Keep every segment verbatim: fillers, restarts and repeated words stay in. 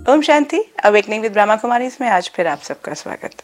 Om Shanti. Awakening with Brahma Kumari इसमें आज फिर आप सबका स्वागत।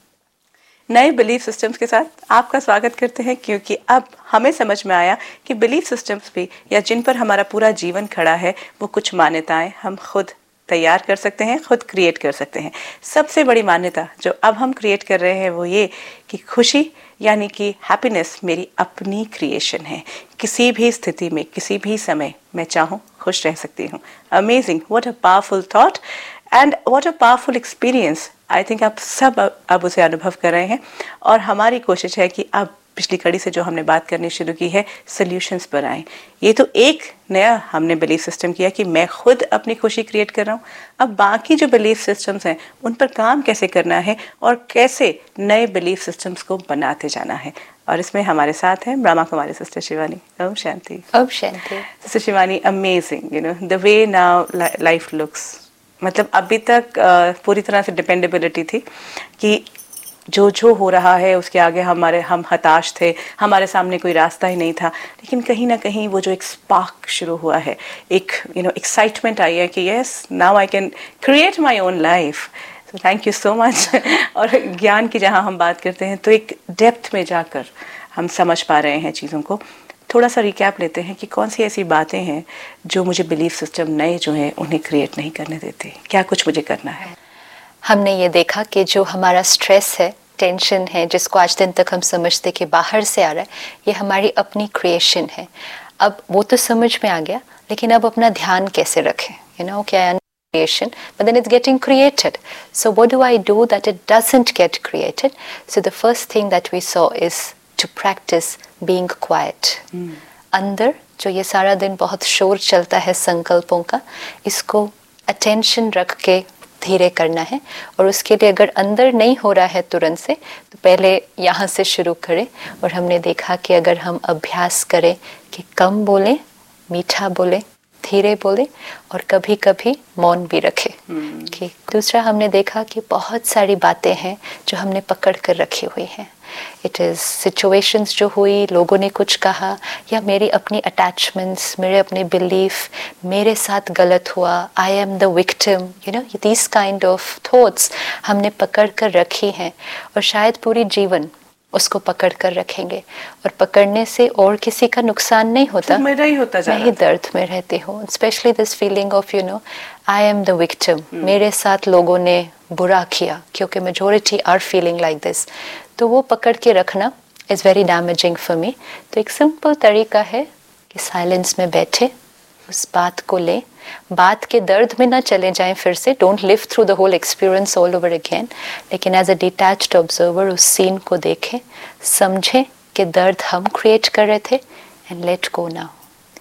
नए बिलीफ सिस्टम्स के साथ आपका स्वागत करते हैं, क्योंकि अब हमें समझ में आया कि बिलीफ सिस्टम्स भी, या जिन पर हमारा पूरा जीवन खड़ा है, वो कुछ मान्यताएं हम खुद तैयार कर सकते हैं, खुद क्रिएट कर सकते हैं। सबसे बड़ी मान्यता जो अब हम क्रिएट कर रहे हैं वो ये कि खुशी यानी कि हैप्पीनेस मेरी अपनी क्रिएशन है। किसी भी स्थिति में, किसी भी समय मैं चाहूँ खुश रह सकती हूँ। Amazing, what a powerful thought and what a powerful experience. I think आप सब अब उसे अनुभव कर रहे हैं, और हमारी कोशिश है कि अब पिछली कड़ी से जो हमने बात करनी शुरू की है, सॉल्यूशंस पर आएँ। ये तो एक नया हमने बिलीफ सिस्टम किया कि मैं खुद अपनी खुशी क्रिएट कर रहा हूँ। अब बाकी जो बिलीफ सिस्टम्स हैं उन पर काम कैसे करना है और कैसे नए बिलीफ सिस्टम्स को बनाते जाना है। और इसमें हमारे साथ हैं Brahma Kumari sister Shivani. Om Shanti. Om Shanti. Sister Shivani, amazing, you know the way now life looks. मतलब अभी तक uh, पूरी तरह से डिपेंडेबिलिटी थी कि जो जो हो रहा है उसके आगे हमारे हम हताश थे, हमारे सामने कोई रास्ता ही नहीं था। लेकिन कहीं ना कहीं वो जो एक स्पार्क शुरू हुआ है, एक यू नो एक्साइटमेंट आई है कि yes, now I can create my own life. So thank you so much. और ज्ञान की जहाँ हम बात करते हैं तो एक डेप्थ में जाकर हम समझ पा रहे हैं चीज़ों को। थोड़ा सा रिकैप लेते हैं कि कौन सी ऐसी बातें हैं जो मुझे बिलीफ सिस्टम नए जो हैं उन्हें क्रिएट नहीं करने देते। क्या कुछ मुझे करना है? हमने ये देखा कि जो हमारा स्ट्रेस है, टेंशन है, जिसको आज दिन तक हम समझते कि बाहर से आ रहा है, ये हमारी अपनी क्रिएशन है। अब वो तो समझ में आ गया, लेकिन अब अपना ध्यान कैसे रखें? यू नो क्या creation, but then it's getting created. So what do I do that it doesn't get created? So the first thing that we saw is to practice being quiet. Hmm. अंदर जो ये सारा दिन बहुत शोर चलता है संकल्पों का, इसको attention रख के धीरे करना है। और उसके लिए अगर अंदर नहीं हो रहा है तुरंत से, तो पहले यहाँ से शुरू करें। और हमने देखा कि अगर हम अभ्यास करें कि कम बोलें, मीठा बोलें, धीरे बोले, और कभी कभी मौन भी रखे। hmm. कि दूसरा हमने देखा कि बहुत सारी बातें हैं जो हमने पकड़ कर रखी हुई हैं। इट इज़ सिचुएशंस जो हुई, लोगों ने कुछ कहा, या मेरी अपनी अटैचमेंट्स, मेरे अपने बिलीफ, मेरे साथ गलत हुआ, I am the victim, you know this kind of thoughts हमने पकड़ कर रखी हैं। और शायद पूरी जीवन उसको पकड़ कर रखेंगे, और पकड़ने से और किसी का नुकसान नहीं होता, मेरा ही होता जा मैं ही दर्द में रहती हूँ। Specially this feeling of you know I am the victim, मेरे साथ लोगों ने बुरा किया, क्योंकि majority are feeling like this. तो वो पकड़ के रखना is very damaging for me. तो एक सिंपल तरीका है कि साइलेंस में बैठे, उस बात को ले, बात के दर्द में ना चले जाएं फिर से, don't live through the whole experience all over again, लेकिन एज अ डिटैच्ड ऑब्जर्वर उस सीन को देखें, समझें कि दर्द हम क्रिएट कर रहे थे, एंड लेट गो नाउ।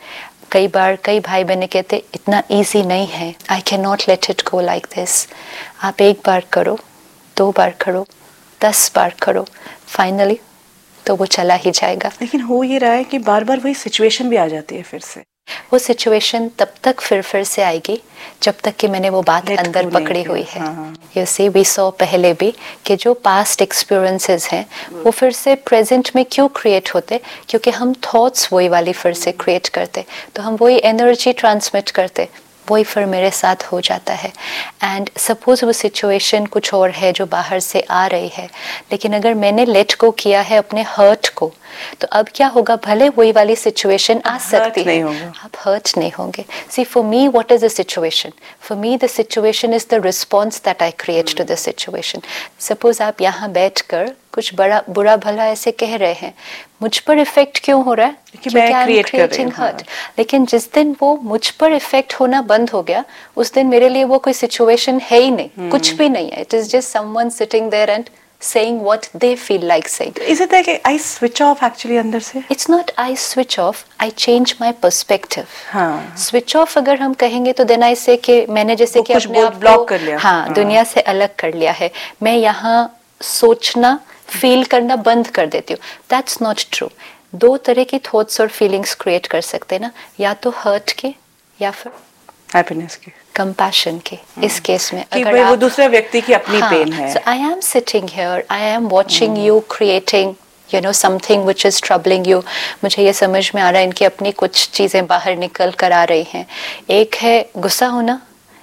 कई बार कई भाई बहने कहते इतना ईजी नहीं है, I can not let it go like this. आप एक बार करो, दो बार करो, दस बार करो, फाइनली तो वो चला ही जाएगा। लेकिन हो ये रहा है कि बार बार वही सिचुएशन भी आ जाती है फिर से। वो सिचुएशन तब तक फिर फिर से आएगी जब तक कि मैंने वो बात अंदर पकड़ी हुई है। यू सी, वी सॉ पहले भी कि जो पास्ट एक्सपीरियंसेस हैं वो फिर से प्रेजेंट में क्यों क्रिएट होते, क्योंकि हम थॉट्स वही वाली फिर से क्रिएट करते, तो हम वही एनर्जी ट्रांसमिट करते, वही फिर मेरे साथ हो जाता है। एंड सपोज वो सिचुएशन कुछ और है जो बाहर से आ रही है, लेकिन अगर मैंने लेट गो किया है अपने हर्ट को, तो अब क्या होगा, भले वही वाली सिचुएशन आ सकती है, आप हर्ट नहीं होंगे। सी, for me what is the situation? For me the situation is the response that I create to the situation. Suppose आप यहाँ बैठ कर कुछ बड़ा बुरा भला ऐसे कह रहे हैं, मुझ पर इफेक्ट क्यों हो रहा है? कि मैं क्रिएट कर रही हूं, हर्ट। लेकिन जिस दिन वो मुझ पर इफेक्ट होना बंद हो गया, उस दिन मेरे लिए वो कोई सिचुएशन है ही नहीं, hmm. कुछ भी नहीं है। It is just someone sitting there and saying what they feel like saying. Is it like I switch off actually अंदर से? It's not I switch off, I change my perspective. हाँ. Switch off अगर हम कहेंगे तो then I say कि मैंने जैसे कि अपने आप ब्लॉक कर लिया, हाँ, हाँ दुनिया से अलग कर लिया है, मैं यहाँ सोचना फील करना बंद कर देती हूँ। That's not true. दो तरह की थॉट्स और फीलिंग्स क्रिएट कर सकते हैं ना, या तो हर्ट के या फिर हैप्पीनेस के, कंपैशन के। इस केस में कि अगर वो दूसरे व्यक्ति की अपनी हाँ, पेन है। So I am sitting here, I am watching hmm. you creating, you know, something which is troubling you. मुझे ये समझ में आ रहा है इनकी अपनी कुछ चीज़ें बाहर निकल कर आ रही हैं। एक है गुस्सा होना,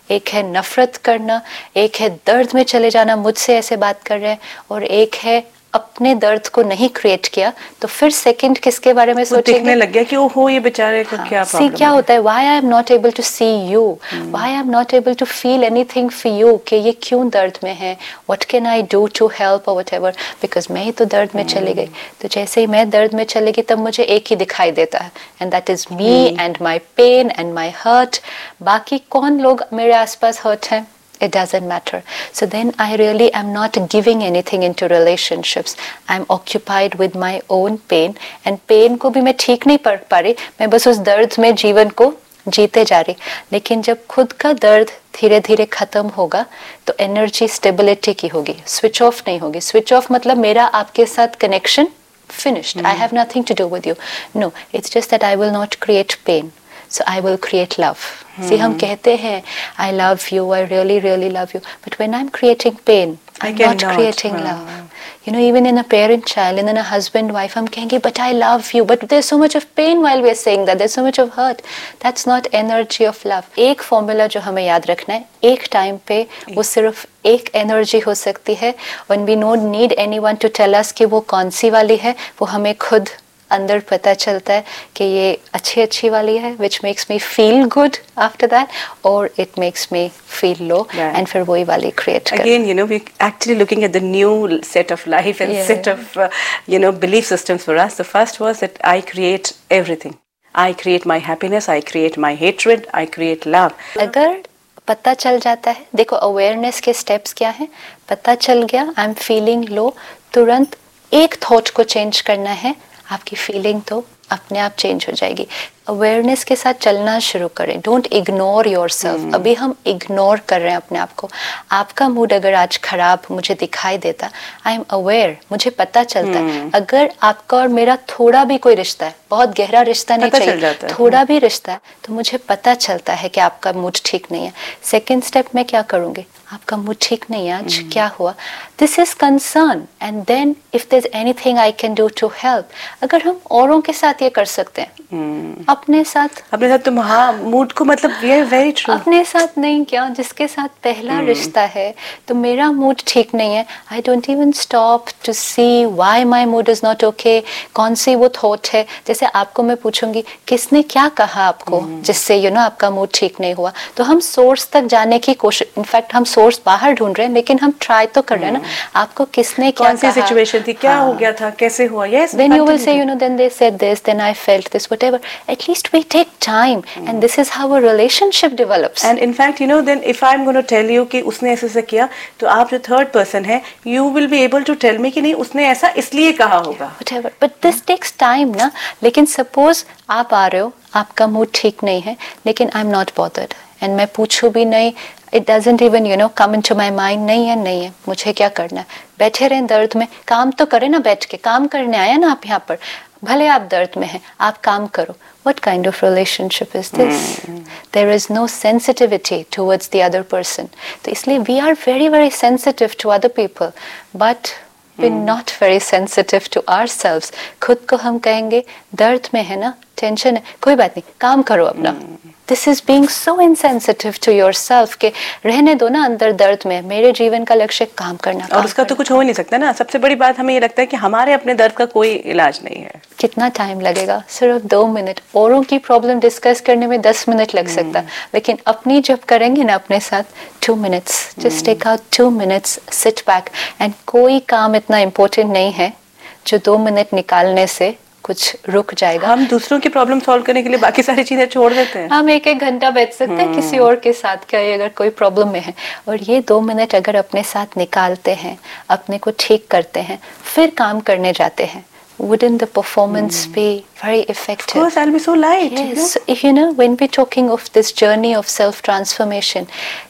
एक है नफरत करना, एक है दर्द में चले जाना, मुझसे ऐसे बात कर रहे हैं, और एक है अपने दर्द को नहीं क्रिएट किया तो फिर सेकंड किसके बारे में सोचेंगे? दिखने लग गया कि ओहो ये बेचारे को हाँ, क्या प्रॉब्लम है। क्या होता है, why I am not able to C you, why I am not able to feel anything for you, कि ये क्यों दर्द में है, what can I do to help और व्हाटएवर, बिकॉज मैं ही तो दर्द में चली गई। तो जैसे ही मैं दर्द में चली गई तब मुझे एक ही दिखाई देता है, and that is me and my pen and my hurt. बाकी कौन लोग मेरे आसपास हर्ट हैं, it doesn't matter. So then I really am not giving anything into relationships. I'm occupied with my own pain, and pain को भी मैं ठीक नहीं पढ़ पा रही, मैं बस उस दर्द में जीवन को जीते जा रही। लेकिन जब खुद का दर्द धीरे धीरे खत्म होगा तो एनर्जी स्टेबिलिटी की होगी, स्विच ऑफ नहीं होगी। स्विच ऑफ मतलब मेरा आपके साथ connection finished. Mm. I have nothing to do with you. No, it's just that I will not create pain. So I will create love. Hmm. See, हम कहते हैं I love you, I really really love you, but when I'm creating pain, I'm not creating love. You know, even in a parent child, and in a husband wife, हम कहेंगे but I love you, but there's so much of pain while we are saying that, there's so much of hurt. That's not energy of love. एक formula जो हमें याद रखना है, एक time पे वो सिर्फ एक एनर्जी हो सकती है, when we don't need anyone to tell us कि वो कौन सी वाली है, वो हमें खुद अंदर पता चलता है कि ये अच्छी अच्छी वाली है, which makes me feel good after that, or it makes me feel low, right. And फिर वही वाली create कर. Again, you know, we're actually looking at the new set of life and yeah. set of, uh, you know, belief systems for us. The first was that I create everything. I create my happiness, I create my hatred, I create love. अगर पता चल जाता है, देखो awareness के steps क्या हैं, पता चल गया I'm feeling low, तुरंत एक thought को change करना है, आपकी फीलिंग तो अपने आप चेंज हो जाएगी। अवेयरनेस के साथ चलना शुरू करें, डोंट इग्नोर योर सेल्फ। अभी हम इग्नोर कर रहे हैं अपने आप को। आपका मूड अगर आज खराब मुझे दिखाई देता, आई एम अवेयर, मुझे पता चलता है। hmm. अगर आपका और मेरा थोड़ा भी कोई रिश्ता है, बहुत गहरा रिश्ता नहीं चाहिए, थोड़ा भी रिश्ता है, तो मुझे पता चलता है कि आपका मूड ठीक नहीं है। सेकेंड स्टेप में क्या करूँगी, आपका मूड ठीक नहीं है आज, hmm. क्या हुआ, this is concern, and then if there is anything I can do to help. अगर हम औरों के साथ ये कर सकते हैं, hmm. अपने साथ अपने साथ तुम हाँ मूड को मतलब ये वेरी ट्रू, अपने साथ नहीं क्या, जिसके साथ पहला hmm. रिश्ता है, तो मेरा मूड ठीक नहीं है, I don't even stop to C why my mood is not okay, कौन सी वो थॉट है। जैसे आपको मैं पूछूंगी किसने क्या कहा आपको hmm. जिससे यू नो आपका मूड ठीक नहीं हुआ, तो हम सोर्स तक जाने की कोशिश, इनफैक्ट हम सोर्स बाहर ढूंढ रहे हैं, लेकिन हम ट्राई तो कर रहे हैं ना, आपको किसने क्या कहा, कौन सी सिचुएशन थी, क्या हो गया था, कैसे हुआ, yes, then you will say, you know, then they said this, then I felt this, whatever. At least we take time, mm. and this is how a relationship develops. And in fact, you know, then if I'm going to tell you कि उसने ऐसे ऐसे किया, तो आप जो third person है, you will be able to tell me कि नहीं उसने ऐसा इसलिए कहा होगा, whatever. But this takes time ना. लेकिन suppose आप आ रहे हो, आपका मूड ठीक नहीं है, लेकिन I'm not bothered, and मैं पूछूं भी नहीं, it doesn't even you know come into my mind, नहीं है नहीं है, मुझे क्या करना है, बैठे रहें दर्द में, काम तो करें ना, बैठ के काम करने आया ना आप यहाँ पर, भले आप दर्द में हैं, आप काम करो। What kind of relationship is this? Mm. There is no sensitivity towards the other person. तो इसलिए we are very very sensitive to other people, but we're mm. not very sensitive to ourselves. खुद को हम कहेंगे दर्द में है ना, टेंशन है, कोई बात नहीं, काम करो अपना। mm. This is being so insensitive to yourself कि रहने दो ना अंदर दर्द में, मेरे जीवन का लक्ष्य काम करना, काम और उसका तो कुछ हो ही नहीं सकता ना। सबसे बड़ी बात हमें ये लगता है कि हमारे अपने दर्द का कोई इलाज नहीं है। कितना टाइम लगेगा, सिर्फ दो मिनट। औरों की प्रॉब्लम डिस्कस करने में दस मिनट लग सकता है, लेकिन अपनी जब करेंगे ना अपने साथ, two minutes, just take out two minutes, sit back, and कोई काम इतना इम्पोर्टेंट नहीं है जो दो मिनट निकालने से कुछ रुक जाएगा। हम दूसरों की प्रॉब्लम सॉल्व करने के लिए बाकी सारी चीजें छोड़ देते हैं। हम एक एक घंटा बैठ सकते हैं किसी और के साथ, क्या अगर कोई प्रॉब्लम में है, और ये दो मिनट अगर अपने साथ निकालते हैं, अपने को ठीक करते हैं, फिर काम करने जाते हैं, wouldn't the performance hmm. be very effective? Of course, I'll be so light. Yes, you know? So if you know, when we're talking of this journey of self transformation,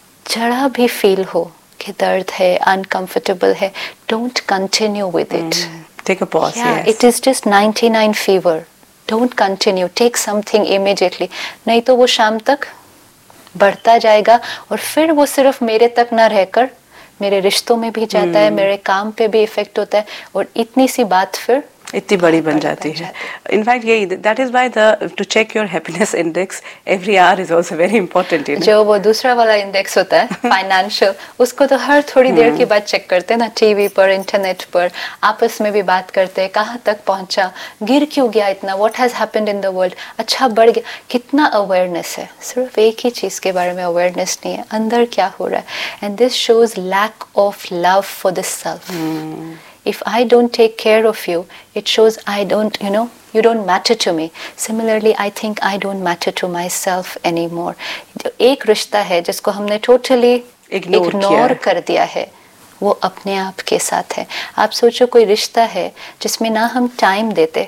जरा भी feel हो कि दर्द है, uncomfortable है, don't continue with it. Hmm. Take a pause. Yeah, yes. It is just ninety-nine fever. Don't continue. Take something immediately. नहीं तो वो शाम तक बढ़ता जाएगा, और फिर वो सिर्फ मेरे तक ना रहकर मेरे रिश्तों में भी जाता hmm. है, मेरे काम पे भी इफेक्ट होता है, और इतनी सी बात फिर इतनी बड़ी बन जाती है। इनफैक्ट यही that is why the two check your happiness index every hour is also very important. जो वो दूसरा वाला इंडेक्स होता है फाइनेंशियल, उसको तो हर थोड़ी देर के बाद चेक करते हैं ना, टीवी पर, इंटरनेट पर, आपस में भी बात करते हैं, कहाँ तक पहुंचा, गिर क्यों गया इतना, what has happened in the world, अच्छा बढ़ गया, कितना अवेयरनेस है। सिर्फ एक ही चीज के बारे में अवेयरनेस नहीं है, अंदर क्या हो रहा है। And this shows lack of love for the self. If I don't take care of you, it shows I don't, you know, you don't matter to me. Similarly, I think I don't matter to myself anymore. एक रिश्ता है जिसको हमने totally Ignore ignore कर दिया है, वो अपने आप के साथ है। आप सोचो कोई रिश्ता है जिसमें ना हम टाइम देते,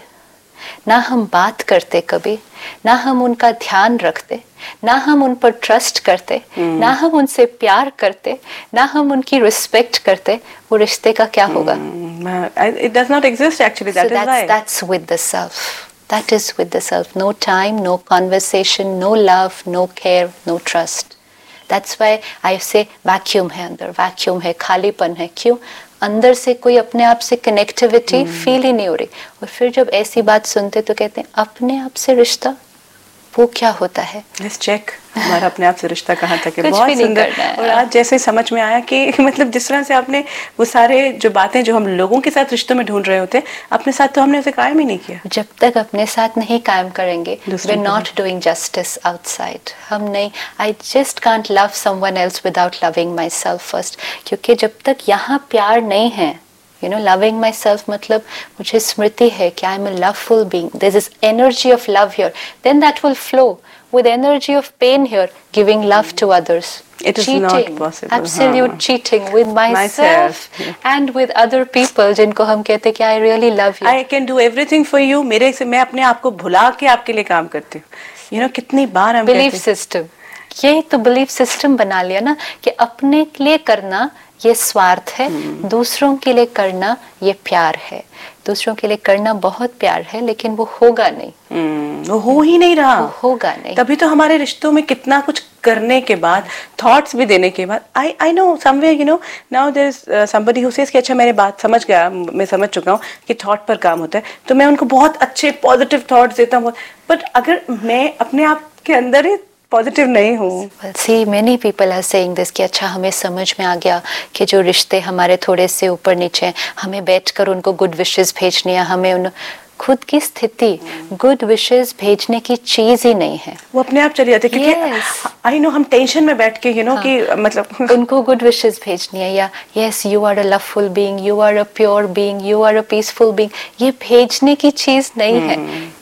ना हम बात करते कभी, ना हम उनका ध्यान रखते, ना हम उन पर ट्रस्ट करते, hmm. ना हम उनसे प्यार करते, ना हम उनकी रिस्पेक्ट करते, वो रिश्ते का क्या होगा? hmm. It does not exist actually. That so is that's, why. That's with the self. That is with the self. No time, no conversation, no love, no care, no trust. That's why I say vacuum है अंदर, vacuum है, खालीपन है। क्यों? अंदर से कोई अपने आप से कनेक्टिविटी फील ही नहीं हो रही। और फिर जब ऐसी बात सुनते तो कहते हैं अपने आप से रिश्ता, वो क्या होता है? Let's check हमारा अपने आप से रिश्ता कहाँ तक है। कुछ बहुत भी नहीं सुंदर। करना है। और आज जैसे समझ में आया कि मतलब जिस तरह से आपने वो सारे जो बातें जो हम लोगों के साथ रिश्तों में ढूंढ रहे होते हैं, अपने साथ तो हमने उसे कायम ही नहीं किया। जब तक अपने साथ नहीं कायम करेंगे, we're not doing justice outside. हम नहीं, I just can't love someone else without loving myself first. क्योंकि जब तक यहाँ प्यार नहीं है, you know, loving myself मतलब मुझे स्मृति है कि I'm a loveful being. There's this energy of love here. Then that will flow with energy of pain here, giving love to others. It is cheating, not possible. absolute हाँ. cheating with myself, myself yeah. and with other people जिनको हम कहते हैं कि I really love you. I can do everything for you. मेरे से मैं अपने आप को भुला के आपके लिए काम करती हूँ। You know, कितनी बार हम belief system, ये तो belief system बना लिया ना कि अपने लिए करना ये स्वार्थ है, hmm. दूसरों के लिए करना ये प्यार है। दूसरों के लिए करना बहुत प्यार है, लेकिन वो होगा नहीं। hmm. वो हो ही नहीं रहा, वो होगा नहीं। तभी तो हमारे रिश्तों में कितना कुछ करने के बाद, थॉट्स भी देने के बाद, आई I know somewhere, you know, now there is somebody who says कि अच्छा मेरे बात समझ गया, मैं समझ चुका हूँ कि थॉट पर काम होता है, तो मैं उनको बहुत अच्छे पॉजिटिव थॉट्स देता हूँ। बट अगर मैं अपने आप के अंदर ही पॉजिटिव नहीं हूँ। See, many people are saying this कि अच्छा हमें समझ में आ गया कि जो रिश्ते हमारे थोड़े से ऊपर नीचे हैं, हमें बैठकर उनको गुड विशेस भेजनी है, हमें उन खुद की स्थिति गुड विशेस भेजने की चीज ही नहीं है, वो अपने आप चली जाती है। क्योंकि आई नो हम टेंशन में बैठ के यू नो कि मतलब उनको गुड विशेस भेजनी है, या yes you are a loveful being, you are a pure being, you are a peaceful being, ये भेजने की चीज नहीं है।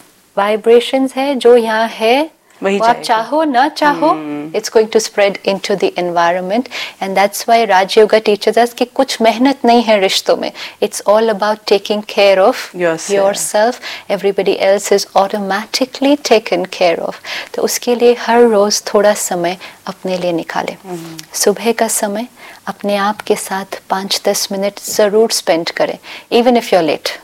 वाइब्रेशंस है जो यहाँ है, वो आप चाहो ना चाहो, it's going to spread into the environment, and that's why Raj Yoga teaches us कि कुछ मेहनत नहीं है रिश्तों में, it's all about taking care of yourself. yourself. Everybody else is automatically taken care of. तो उसके लिए हर रोज थोड़ा समय अपने लिए निकालें। सुबह का समय अपने आप के साथ पाँच दस मिनट जरूर स्पेंड करें, even if you're late.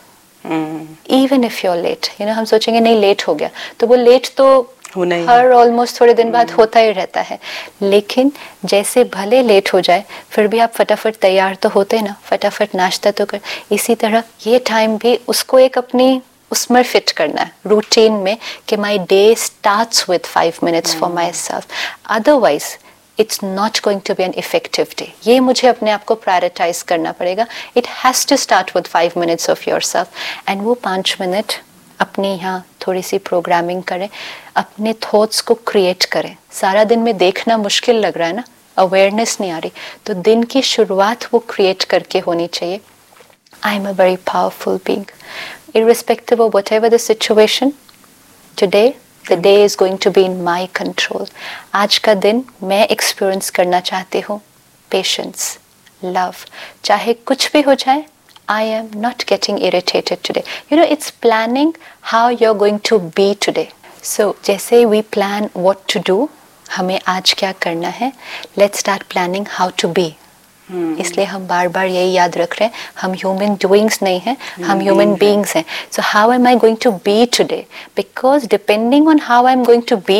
Even if you're late, you know, हम सोचेंगे नहीं लेट हो गया, तो वो लेट तो हर ऑलमोस्ट थोड़े दिन बाद होता ही रहता है, लेकिन जैसे भले लेट हो जाए फिर भी आप फटाफट तैयार तो होते ना, फटाफट नाश्ता तो कर। इसी तरह ये टाइम भी उसको एक अपनी उसमें फिट करना है रूटीन में कि my day starts with five minutes for my self, otherwise it's not going to be an effective day. ये मुझे अपने आप को प्रायोरिटाइज करना पड़ेगा। It has to start with five minutes of your self, and वो पाँच मिनट अपनी यहाँ थोड़ी सी प्रोग्रामिंग करें, अपने थॉट्स को क्रिएट करें। सारा दिन में देखना मुश्किल लग रहा है ना, अवेयरनेस नहीं आ रही, तो दिन की शुरुआत वो क्रिएट करके होनी चाहिए। I am a very powerful being, irrespective of whatever the situation today, the day is going to be in my control. आज का दिन मैं एक्सपीरियंस करना चाहती हूँ पेशेंस, लव, चाहे कुछ भी हो जाए। I am not getting irritated today. You know, it's planning how you're going to be today. So, जैसे we plan what to do, हमें आज क्या करना है, let's start planning how to be. Hmm. इसलिए हम बार बार यही याद रख रहे हैं, हम human doings नहीं हैं, हम human beings हैं. So, how am I going to be today? Because depending on how I'm going to be,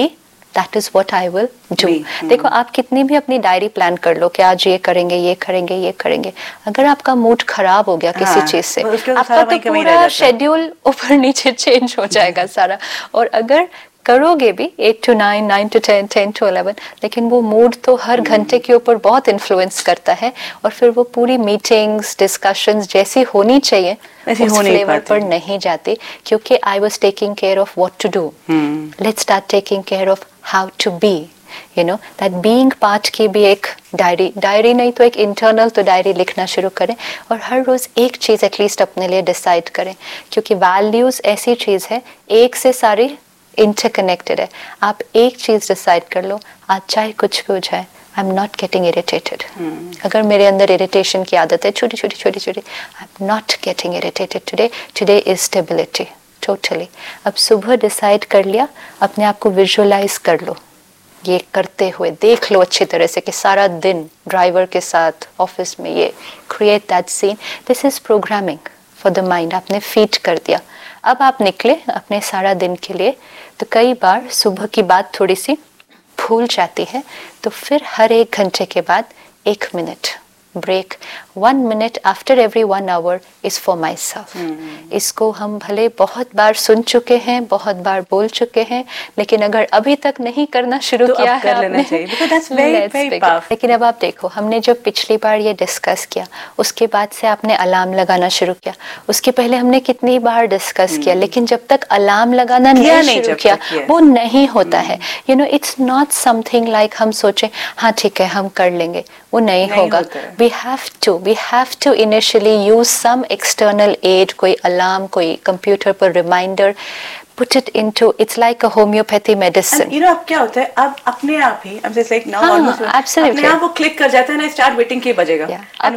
that is what I will do. हम्म। देखो आप कितनी भी अपनी डायरी प्लान कर लो कि आज ये करेंगे ये करेंगे ये करेंगे, अगर आपका मूड खराब हो गया किसी हाँ, चीज से, उसके तो आपका सारा तो वहीं का वहीं रह पूरा जाता है। शेड्यूल ऊपर नीचे चेंज हो जाएगा सारा। और अगर करोगे भी eight to nine, nine to ten, ten to eleven, लेकिन वो मूड तो हर घंटे के ऊपर बहुत इन्फ्लुएंस करता है, और फिर वो पूरी मीटिंग्स डिस्कशंस जैसी होनी चाहिए ऐसी उस हो नहीं फ्लेवर पाती। पर नहीं जाती, क्योंकि I was taking care of what to do. Let's start taking care of how to be, you know that being part की भी एक डायरी, डायरी नहीं तो एक इंटरनल तो डायरी लिखना शुरू करें, और हर रोज एक चीज एटलीस्ट अपने लिए डिसाइड करें, क्योंकि वैल्यूज ऐसी चीज है एक से सारी इंटरकनेक्टेड है। आप एक चीज डिसाइड कर लो, आज चाहे कुछ भी हो जाए, I am not getting irritated. अगर मेरे अंदर इरिटेशन की आदत है छोटी छोटी छोटी छोटी, I am not getting irritated today, today is stability totally. अब सुबह डिसाइड कर लिया, अपने आप को विजुअलाइज कर लो ये करते हुए, देख लो अच्छी तरह से कि सारा दिन ड्राइवर के साथ ऑफिस में, ये create that scene, this is programming for the mind. आपने फीड कर दिया, अब आप निकले अपने सारा दिन के लिए। तो कई बार सुबह की बात थोड़ी सी भूल जाती है, तो फिर हर एक घंटे के बाद एक minute break, one minute after every one hour is for my self. इसको हम भले बहुत बार सुन चुके हैं, बहुत बार बोल चुके हैं, लेकिन अगर अभी तक नहीं करना शुरू तो किया अब है कर लेना आपने, चाहिए, because that's very, let's very begin. powerful. लेकिन अब आप देखो, हमने जब पिछली बार ये डिस्कस किया, उसके बाद से आपने अलार्म लगाना शुरू किया। उसके पहले हमने कितनी बार डिस्कस किया, लेकिन जब तक अलार्म लगाना किया नहीं नहीं शुरू जब किया, तक किया। वो नहीं होता है। You know it's not something like हम सोचे हाँ ठीक है हम कर लेंगे, वो नहीं, नहीं होगा। होता है। We have to we have to initially use some external aid, कोई अलार्म, कोई कंप्यूटर पर reminder, put it into, it's like a homeopathy medicine. And you know अब क्या होता है, अब अपने आप ही I'm just like now हाँ, almost absolutely. अपने आप वो क्लिक कर जाता है ना, स्टार्ट वेटिंग के बजेगा। Yeah.